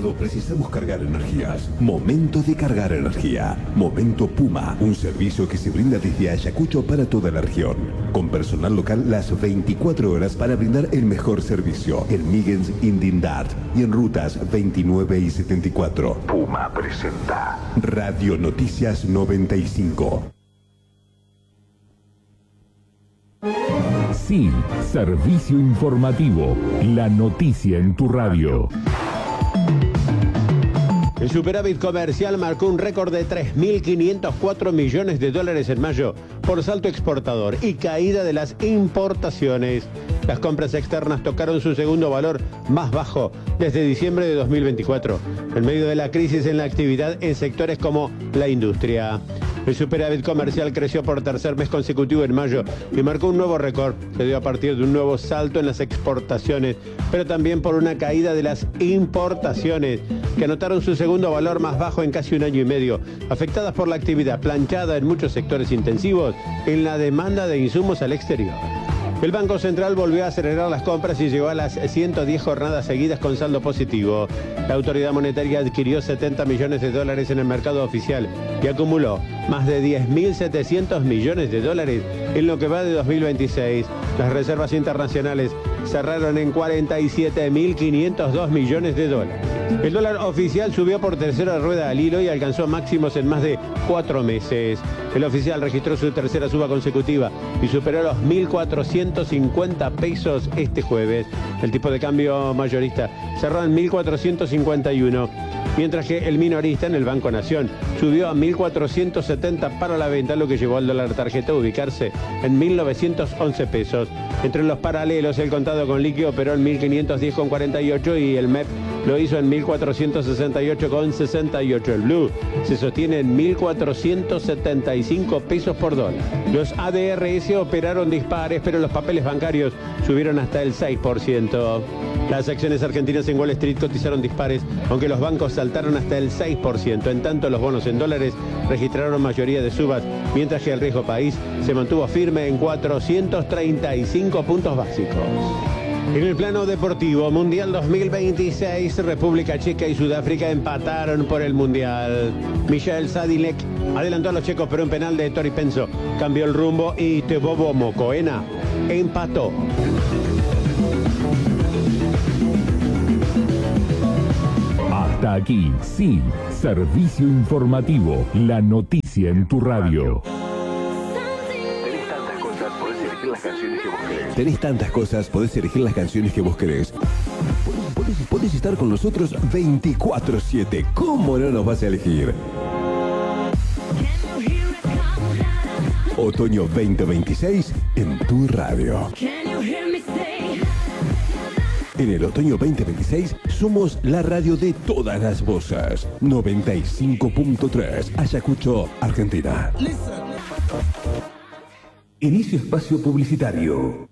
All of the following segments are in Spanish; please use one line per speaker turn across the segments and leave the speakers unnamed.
ocupado, precisamos cargar energías. Momento de cargar energía. Momento Puma, un servicio que se brinda desde Ayacucho para toda la región. Con personal local las 24 horas para brindar el mejor servicio. En Migens Indindad y en rutas 29 y 74. Puma presenta Radio Noticias 95.
Sí, servicio informativo. La noticia en tu radio.
El superávit comercial marcó un récord de 3.504 millones de dólares en mayo por salto exportador y caída de las importaciones. Las compras externas tocaron su segundo valor más bajo desde diciembre de 2024, en medio de la crisis en la actividad en sectores como la industria. El superávit comercial creció por tercer mes consecutivo en mayo y marcó un nuevo récord. Se dio a partir de un nuevo salto en las exportaciones, pero también por una caída de las importaciones, que anotaron su segundo valor más bajo en casi un año y medio, afectadas por la actividad planchada en muchos sectores intensivos en la demanda de insumos al exterior. El Banco Central volvió a acelerar las compras y llegó a las 110 jornadas seguidas con saldo positivo. La autoridad monetaria adquirió 70 millones de dólares en el mercado oficial y acumuló más de 10.700 millones de dólares en lo que va de 2026. Las reservas internacionales cerraron en 47.502 millones de dólares. El dólar oficial subió por tercera rueda al hilo y alcanzó máximos en más de 4 meses. El oficial registró su tercera suba consecutiva y superó los 1.450 pesos este jueves. El tipo de cambio mayorista cerró en 1.451, mientras que el minorista en el Banco Nación subió a 1.470 para la venta, lo que llevó al dólar tarjeta a ubicarse en 1.911 pesos. Entre los paralelos, el contado con líquido operó en 1.510,48 y el MEP lo hizo en 1.468,68. El Blue se sostiene en 1.475 pesos por dólar. Los ADRS operaron dispares, pero los papeles bancarios subieron hasta el 6%. Las acciones argentinas en Wall Street cotizaron dispares, aunque los bancos saltaron hasta el 6%. En tanto, los bonos en dólares registraron mayoría de subas, mientras que el riesgo país se mantuvo firme en 435 puntos básicos. En el plano deportivo, Mundial 2026, República Checa y Sudáfrica empataron por el Mundial. Michael Sadilek adelantó a los checos, pero un penal de Tori Penso cambió el rumbo y Tebobo Mokoena empató.
Hasta aquí, sí, servicio informativo. La noticia en tu radio.
Tenés tantas cosas, podés elegir las canciones que vos querés. Podés estar con nosotros 24/7. ¿Cómo no nos vas a elegir? Otoño 2026 en tu radio. En el otoño 2026 somos la radio de todas las voces. 95.3 Ayacucho, Argentina. Inicio espacio publicitario.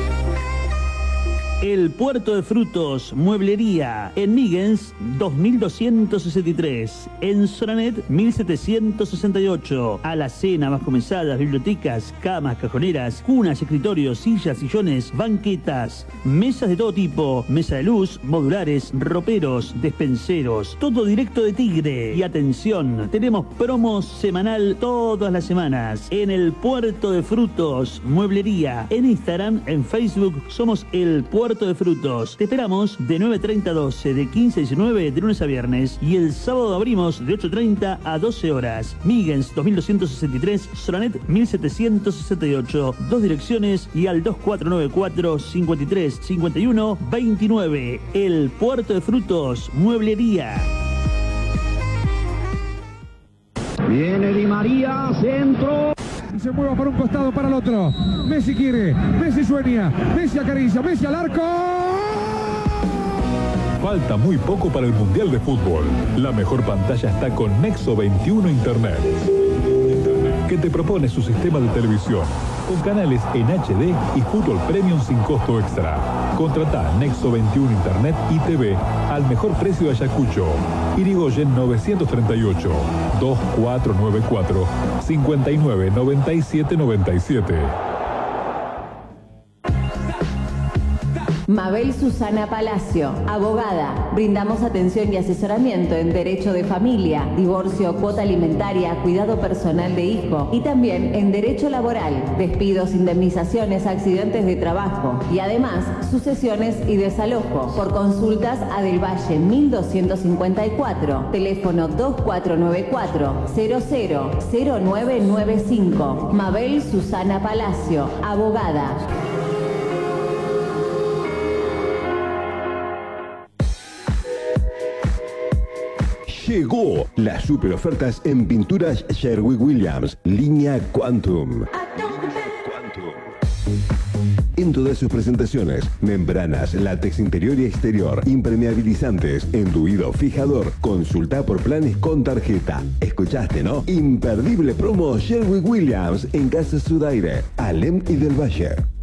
El Puerto de Frutos, Mueblería, en Migens 2263, en Soranet 1768, alacena, bajo mesadas, bibliotecas, camas, cajoneras, cunas, escritorios, sillas, sillones, banquetas, mesas de todo tipo, mesa de luz, modulares, roperos, despenseros, todo directo de Tigre. Y atención, tenemos promos semanal todas las semanas en el Puerto de Frutos, Mueblería, en Instagram, en Facebook, somos el Puerto de Frutos. Te esperamos de 9:30 a 12, de 15 a 19, de lunes a viernes. Y el sábado abrimos de 8:30 a 12 horas. Migens 2263, Soranet 1768. 2 direcciones y al 2494 53 51 29. El Puerto de Frutos, Mueblería.
Viene Di María, centro.
Se mueva para un costado, para el otro. Messi quiere, Messi sueña, Messi acaricia, Messi al arco.
Falta muy poco para el Mundial de Fútbol. La mejor pantalla está con Nexo 21 Internet, que te propone su sistema de televisión, con canales en HD y fútbol premium sin costo extra. Contratá Nexo 21 Internet y TV al mejor precio de Ayacucho. Irigoyen 938, 2494, 59 97 97.
Mabel Susana Palacio, abogada. Brindamos atención y asesoramiento en derecho de familia, divorcio, cuota alimentaria, cuidado personal de hijo y también en derecho laboral, despidos, indemnizaciones, accidentes de trabajo y además sucesiones y desalojo. Por consultas a Del Valle 1254, teléfono 2494-000995. Mabel Susana Palacio, abogada.
Llegó las super ofertas en pinturas Sherwin-Williams, línea Quantum. En todas sus presentaciones, membranas, látex interior y exterior, impermeabilizantes, enduido, fijador. Consulta por planes con tarjeta. ¿Escuchaste, no? Imperdible promo Sherwin-Williams en Casa Sudaire, Alem y Del Valle.